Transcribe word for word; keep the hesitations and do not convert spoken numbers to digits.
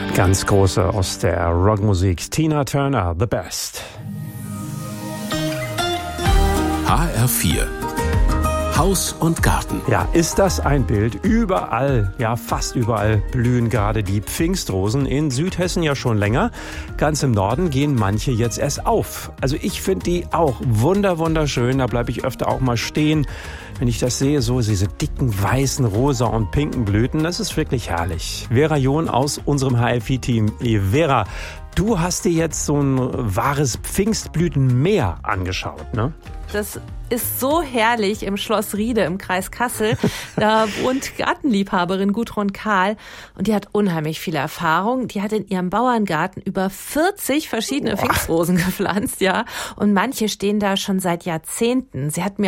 Ganz große aus der Rockmusik. Tina Turner, The Best. H R vier Haus und Garten. Ja, ist das ein Bild? Überall, ja fast überall blühen gerade die Pfingstrosen. In Südhessen ja schon länger. Ganz im Norden gehen manche jetzt erst auf. Also ich finde die auch wunder wunderschön. Da bleibe ich öfter auch mal stehen, wenn ich das sehe. So diese dicken weißen, rosa und pinken Blüten. Das ist wirklich herrlich. Vera John aus unserem H R vier Team. Vera, du hast dir jetzt so ein wahres Pfingstblütenmeer angeschaut, ne? Das ist so herrlich im Schloss Riede im Kreis Kassel. Da wohnt Gartenliebhaberin Gudrun Kahl und die hat unheimlich viel Erfahrung. Die hat in ihrem Bauerngarten über vierzig verschiedene Pfingstrosen gepflanzt, ja. Und manche stehen da schon seit Jahrzehnten. Sie hat mir